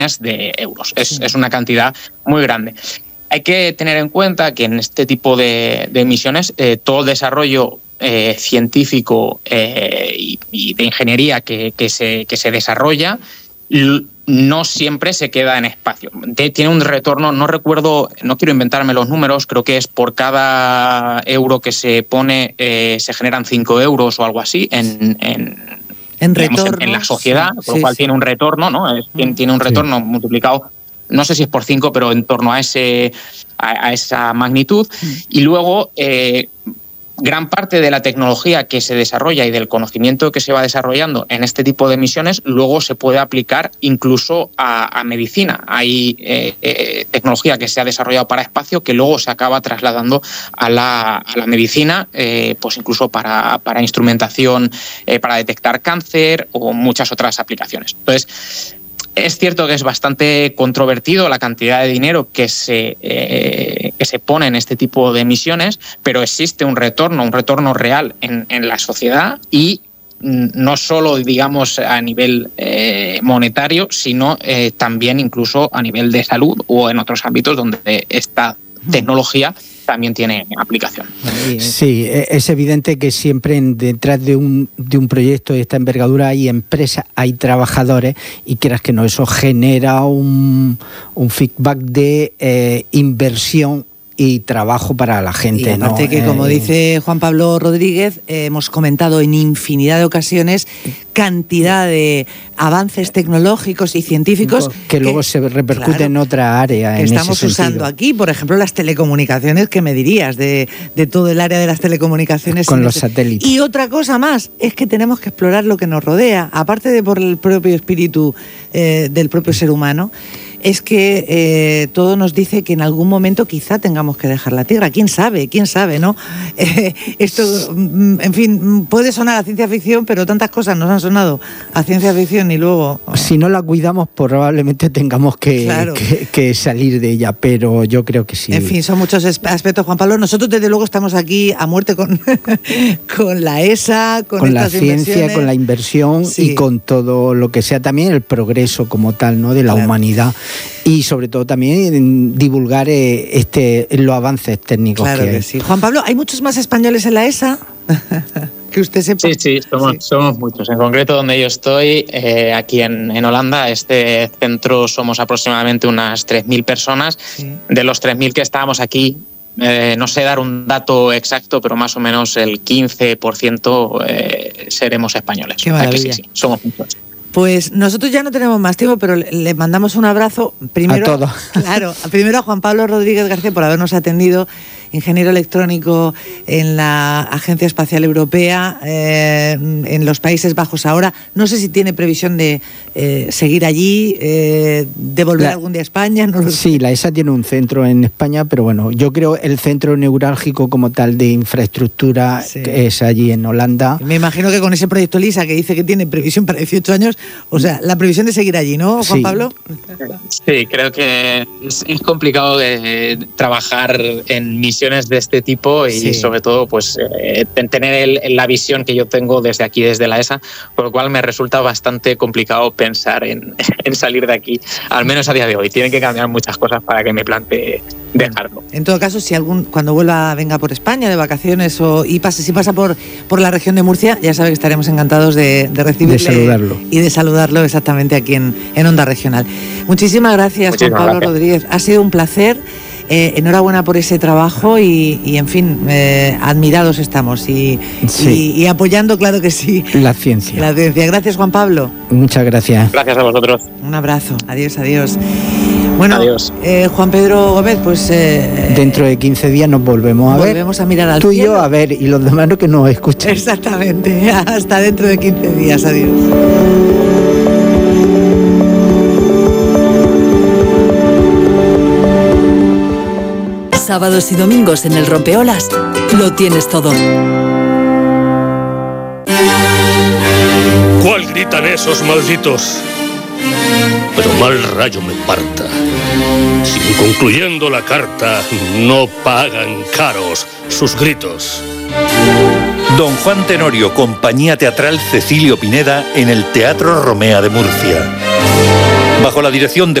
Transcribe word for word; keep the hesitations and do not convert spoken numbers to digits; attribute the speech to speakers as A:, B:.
A: de euros. Es, es una cantidad muy grande. Hay que tener en cuenta que en este tipo de, de emisiones eh, todo el desarrollo eh, científico eh, y, y de ingeniería que, que, se, que se desarrolla no siempre se queda en espacio. Tiene un retorno, no recuerdo, no quiero inventarme los números, creo que es por cada euro que se pone eh, se generan cinco euros o algo así en, en,
B: en,
A: digamos, en, en la sociedad, sí, por lo sí, cual sí. tiene un retorno, ¿no? Es, mm. Tiene un retorno sí. multiplicado, no sé si es por cinco, pero en torno a, ese, a, a esa magnitud. Mm. Y luego eh, gran parte de la tecnología que se desarrolla y del conocimiento que se va desarrollando en este tipo de emisiones luego se puede aplicar incluso a, a medicina. Hay eh, eh, tecnología que se ha desarrollado para espacio que luego se acaba trasladando a la, a la medicina, eh, pues incluso para, para instrumentación, eh, para detectar cáncer o muchas otras aplicaciones. Entonces, es cierto que es bastante controvertido la cantidad de dinero que se, eh, que se pone en este tipo de emisiones, pero existe un retorno, un retorno real en, en la sociedad y no solo, digamos, a nivel eh, monetario, sino eh, también incluso a nivel de salud o en otros ámbitos donde esta tecnología también tiene aplicación.
C: Sí, es evidente que siempre en, detrás de un, de un proyecto de esta envergadura hay empresas, hay trabajadores y quieras que no, eso genera un, un feedback de eh, inversión y trabajo para la gente.
B: Y aparte, ¿no? que, como eh, dice Juan Pablo Rodríguez, eh, hemos comentado en infinidad de ocasiones cantidad de avances tecnológicos y científicos
C: que, que luego se repercuten claro, en otra área.
B: Que
C: en
B: estamos
C: ese
B: usando aquí, por ejemplo, las telecomunicaciones. ¿Qué me dirías de, de todo el área de las telecomunicaciones?
C: Con los satélites.
B: Y otra cosa más, es que tenemos que explorar lo que nos rodea, aparte de por el propio espíritu eh, del propio ser humano. Es que eh, todo nos dice que en algún momento quizá tengamos que dejar la Tierra. ¿Quién sabe? ¿Quién sabe, no? Eh, esto, en fin, puede sonar a ciencia ficción, pero tantas cosas nos han sonado a ciencia ficción y luego... Oh.
C: Si no la cuidamos, probablemente tengamos que, claro. que, que salir de ella, pero yo creo que sí.
B: En fin, son muchos aspectos, Juan Pablo. Nosotros, desde luego, estamos aquí a muerte con, con la E S A, con,
C: con la ciencia, con la inversión sí. y con todo lo que sea también el progreso como tal, ¿no? De la claro. humanidad. Y sobre todo también divulgar eh, este, los avances técnicos.
B: Claro que, que sí. Juan Pablo, ¿hay muchos más españoles en la E S A? Que usted sepa.
A: Sí, sí, somos, sí. somos muchos. En concreto, donde yo estoy, eh, aquí en, en Holanda, este centro somos aproximadamente unas tres mil personas. Sí. De los tres mil que estábamos aquí, eh, no sé dar un dato exacto, pero más o menos el quince por ciento eh, seremos españoles.
B: Qué maravilla.
A: Sí, sí, somos muchos.
B: Pues nosotros ya no tenemos más tiempo, pero le mandamos un abrazo primero
C: a todos.
B: Claro, primero a Juan Pablo Rodríguez García por habernos atendido, ingeniero electrónico en la Agencia Espacial Europea, eh, en los Países Bajos ahora. No sé si tiene previsión de eh, seguir allí, eh, de volver la, algún día a España. No lo
C: sí,
B: sé.
C: La E S A tiene un centro en España, pero bueno, yo creo el centro neurálgico como tal de infraestructura sí. es allí en Holanda.
B: Me imagino que con ese proyecto LISA que dice que tiene previsión para dieciocho años, o sea, la previsión de seguir allí, ¿no, Juan
C: sí.
B: Pablo?
A: Sí, creo que es, es complicado de, de trabajar en misiones de este tipo y sí. sobre todo pues eh, tener el, la visión que yo tengo desde aquí, desde la E S A, por lo cual me resulta bastante complicado pensar en, en salir de aquí, al menos a día de hoy. Tienen que cambiar muchas cosas para que me plantee dejarlo.
B: En todo caso, si algún cuando vuelva venga por España de vacaciones o y pase si pasa por por la región de Murcia, ya sabe que estaremos encantados de, de recibirle
C: de saludarlo.
B: y de saludarlo exactamente aquí en, en Onda Regional. Muchísimas gracias, Muchísimas Juan Pablo gracias. Rodríguez. Ha sido un placer. Eh, enhorabuena por ese trabajo y, y en fin, eh, admirados estamos y, sí. y, y apoyando, claro que sí.
C: La ciencia.
B: La ciencia. Gracias, Juan Pablo.
C: Muchas gracias.
A: Gracias a vosotros.
B: Un abrazo. Adiós, adiós. Bueno,
A: adiós.
B: Eh, Juan Pedro Gómez, pues... Eh,
C: dentro de quince días nos volvemos a
B: volvemos
C: ver.
B: Volvemos a mirar al
C: Tú
B: cielo.
C: y yo a ver, y los demás no que nos escuchen.
B: Exactamente. Hasta dentro de quince días. Adiós.
D: Sábados y domingos en el Rompeolas lo tienes todo.
E: ¿Cuál gritan esos malditos? Pero mal rayo me parta. Si concluyendo la carta no pagan caros sus gritos.
F: Don Juan Tenorio, Compañía Teatral Cecilio Pineda en el Teatro Romea de Murcia. bajo la dirección de